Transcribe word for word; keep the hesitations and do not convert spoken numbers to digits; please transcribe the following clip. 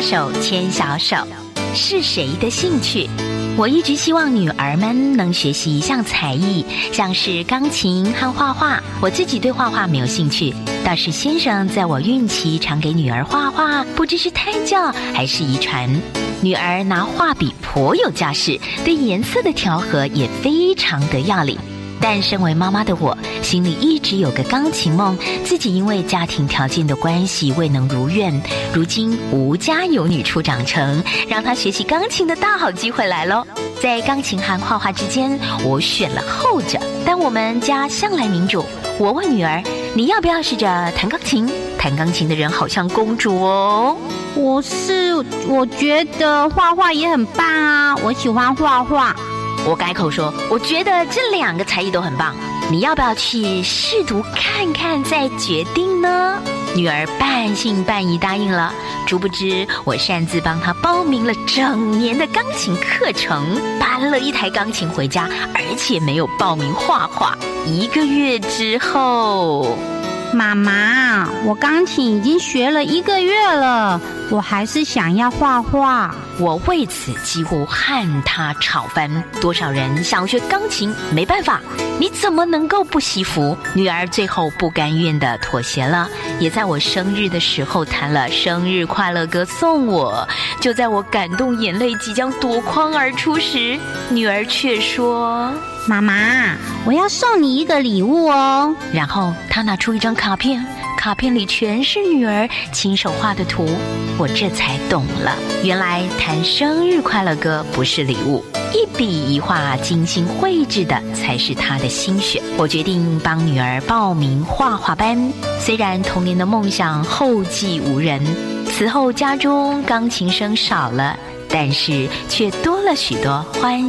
手牵小手，是谁的兴趣？我一直希望女儿们能学习一项才艺，像是钢琴和画画。我自己对画画没有兴趣，倒是先生在我孕期常给女儿画画，不知是胎教还是遗传。女儿拿画笔颇有架势，对颜色的调和也非常的要领。但身为妈妈的我，心里一直有个钢琴梦，自己因为家庭条件的关系未能如愿，如今无家有女初长成，让她学习钢琴的大好机会来咯。在钢琴和画画之间，我选了后者，但我们家向来民主。我问女儿，你要不要试着弹钢琴？弹钢琴的人好像公主哦。 我是我觉得画画也很棒啊，我喜欢画画。 我改口说，我觉得这两个才艺都很棒，你要不要去试读看看再决定呢？女儿半信半疑答应了，殊不知我擅自帮她报名了整年的钢琴课程，搬了一台钢琴回家，而且没有报名画画。一个月之后， 妈妈，我钢琴已经学了一个月了，我还是想要画画。 我为此几乎和他吵翻。多少人想学钢琴，没办法，你怎么能够不惜福？女儿最后不甘愿地妥协了，也在我生日的时候弹了生日快乐歌送我。就在我感动眼泪即将夺眶而出时，女儿却说， 妈妈，我要送你一个礼物哦。 然后她拿出一张卡片，卡片里全是女儿亲手画的图。我这才懂了，原来弹生日快乐歌不是礼物，一笔一画精心绘制的才是她的心血。我决定帮女儿报名画画班，虽然童年的梦想后继无人，此后家中钢琴声少了，但是却多了许多欢